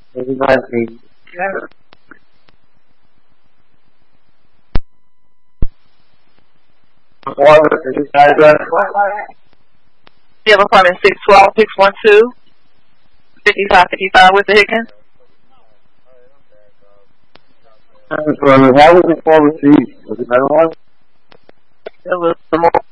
Everybody. You have appointment 612-612-5555 with the Higgins. How was it for received? Was it better one? It was the more